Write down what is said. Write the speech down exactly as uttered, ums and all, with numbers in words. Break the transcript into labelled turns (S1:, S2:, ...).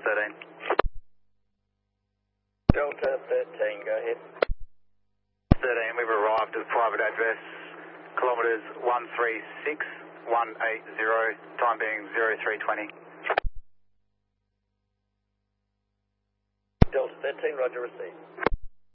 S1: thirteen.
S2: Delta thirteen, go ahead.
S1: thirteen, we've arrived at private address, kilometres one three six one eight zero, time being zero three twenty.
S2: Delta thirteen, roger, received.